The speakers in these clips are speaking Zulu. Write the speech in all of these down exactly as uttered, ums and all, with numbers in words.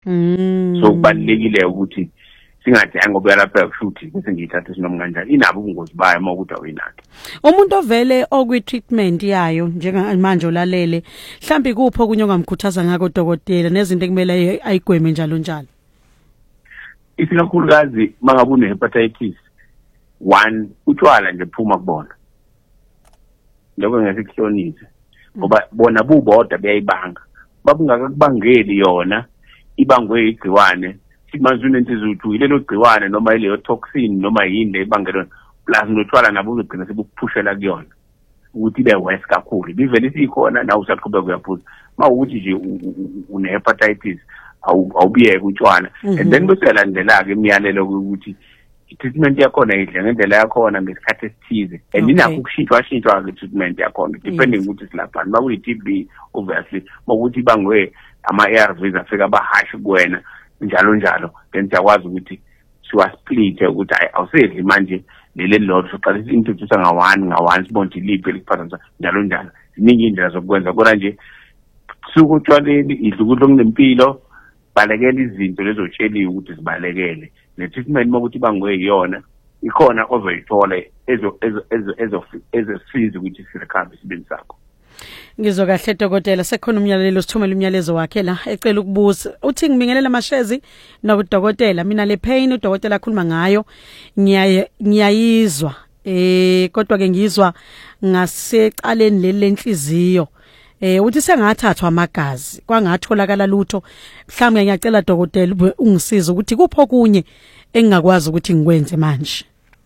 so kubalekile ukuthi singathi ngoba lapha kushuthi bese ngiyithatha sinoma kanjani inabo ubungozi bayo uma ukuthi awuyinaki. Umuntu ovele okwi treatment yayo njengamanje olalele mhlambi kupho kunye ongamkhuthaza ngako dokotela nezinto ekumele ayigweme njalo njalo. Isikakhulukazi mangabe une hepatitis one utshwala nje phuma kubona. Lokho ngesikuhlonise ngoba bona bubodwa beyayibanga. Babungakakubangeli yona ibangwe igciwane. Simanzi unentizuthu ilelo gciwane noma ileyo toxin noma yini le ibangela plus notshwala nabo uzogcina sebukuphushela kuyona ukuthi ibe worse kakhulu bivele sikhona nawe usaqhubeka uyaphuza mawukuthi nje une hepatitis awubiyeke utshwala and then bese yalandela ke imiyalelo ukuthi i-treatment yakhona idle ngendlela yakhona ngesikhathi esithize and inakho ukushintshwa shintshwa ke treatment yakhona depending ukuthi silaphani makuyi T B obviously makuthi bangwe ama A R Vs afika bahashi kuwena njalo njalo then siyakwazi ukuthi siwa split ukuthi awusedli manje leli lot soqala introduce nga one nga one sibonke liphi likuphatha njalo njalo ziningi indlela zokwenza kodwa nje sukutshwaleni idlukudlo kunempilo balekela izinto lezotsheliwe ukuthi zibalekele ne treatment makuthi bangwe yona ikhona ozoyithola ezo ezo ezo ezo siza ukuthi sirecover isibindi sakho. Ngizwa kahle dokotela sekhona umyalelo sithumela umyalezo wakhe la ecela ukubuza uthi ngibingelela amashezi nodokotela mina le pain udokotela akhuluma ngayo ngiyayizwa eh kodwa ke ngizwa ngasecaleni leli lenhliziyo eh uthi sengathathwa amagazi kwangatholakala lutho mhlawumbe ngiyacela dokotela ungisiza ukuthi kupho kunye engingakwazi ukuthi ngikwenze manje.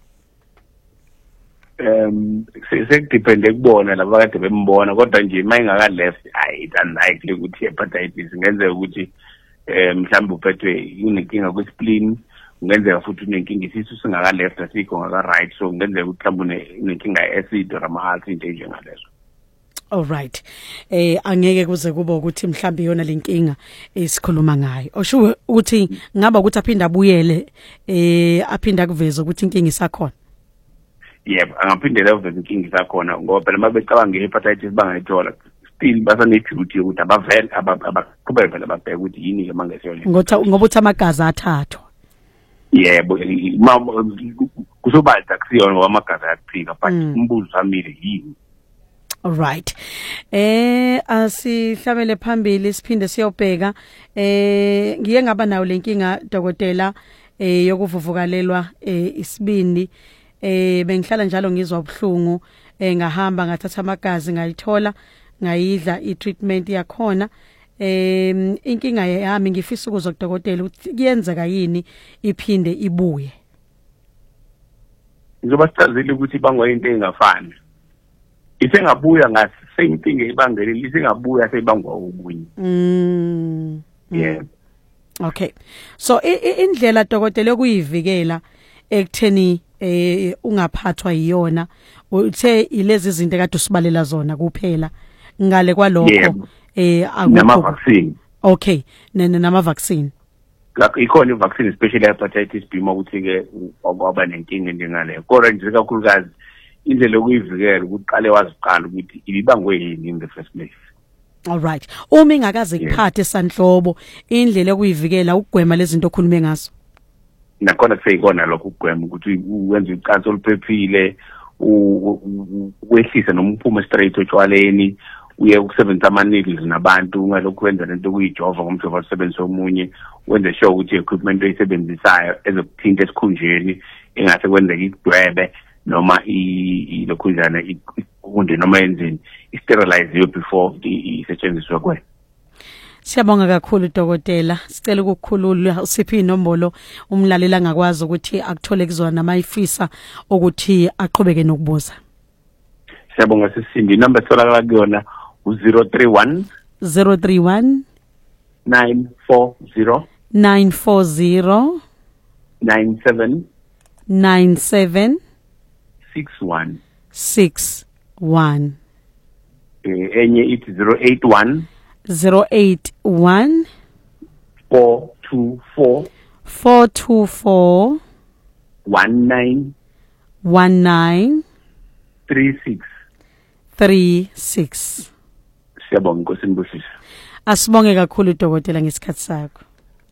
Um sekudepende kubona laba kade bembona kodwa nje mayingaka left I it unlikely ukuthi hepatitis ngenzeka ukuthi eh mhlawumbe uphethwe unenkinga kwespleen ngenzeka futhi unenkinga isisu singaka left asikho ngaka right so ngenzeka ukuthi mhlawumbe unenkinga acid or ama heart into njengalezo. All right. Eh angeke kuze kuba ukuthi mhlawumbe yona lenkinga esikhuluma ngayo. Osho ukuthi ngaba ukuthi aphinda abuyele eh aphinda kuveza ukuthi inkinga isakhona. Yebo angaphindela uveze inkinga isakhona ngoba phela mabecabanga ngehepatitis bangayithola still basane duty ukuthi abavele abaqhubeke phela babheke ukuthi yini ke mangesiyona ngoba uthi amagazi athathwa. Yebo kusoba taxiyona ngoba amagazi ayaphika but umbuzo family yini. All right. Eh asihlabele phambili siphinde siyobheka eh ngiye ngaba nawo lenkinga dokotela eh yokuvuvukalelwa eh isibindi eh bengihlala njalo ngizwa ubuhlungu eh ngahamba ngathatha amagazi ngayithola ngayidla i-treatment yakhona eh inkinga yami ngifisa ukuzwa kudokotela ukuthi kuyenzeka yini iphinde ibuye. Ngizoba sichazile ukuthi bangwa into engafani. Isengabuya ngase same thing ibangele isengabuya sebangwa ubunye. Mm. Yeah. Okay. So indlela dokotela yokuyivikela ekutheni eh ungaphathwa yiyona uthe ilezi izinto kade usibalela zona kuphela ngale kwalokho eh akukho vaccine. Okay nene nama vaccine like ikhona i-vaccine especially hepatitis B ukuthi ke okwaba nenkinga njengale kodwa nje kakhulukazi indlela yokuyivikela ukuqale waziqala ukuthi ibibangwe yini in the first place. All right. Uma ingakaze kuphathe sanhlobo indlela yokuyivikela ukugwema lezi zinto okhulume ngazo. Nakhona seyikona lokho ukugwema ukuthi wenze icansi oluphephile ukwehlisa noma uphume straight otshwaleni uye ukusebenzisa ama needles nabantu ungalokho wenza lento kuyijova ngomjovo osebenzisa omunye wenze sure ukuthi equipment oyisebenzisayo ezokuthinta esikhunjeni engase kwenzeka igwebe noma ilokhunjana ikunde noma enzini isterilize before isetshenziswe kwe. Siyabonga kakhulu dokotela sicela ukukhulula usiphi inombolo umlalela ngakwazi ukuthi akuthole kuzona namayifisa ukuthi aqhubeke nokubuza. Siyabonga sisindi number etholakala kuyona zero three one zero three one nine four zero nine four zero nine seven nine seven six one six one. Eh enye it zero eight one zero eight one four two four four two four one nine one nine three six three six. Siyabonga Nkosi Mbusisi. Asibonge kakhulu dokotela ngesikhathi sakho.